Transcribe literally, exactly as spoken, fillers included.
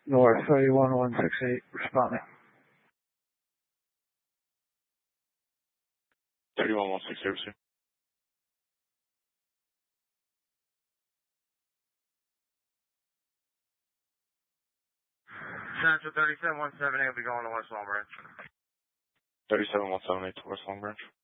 North thirty-one one sixty-eight, responding. thirty-one one sixty-eight. Central thirty-seven one seventy-eight will be going to West Long Branch. thirty-seven one seventy-eight to West Long Branch.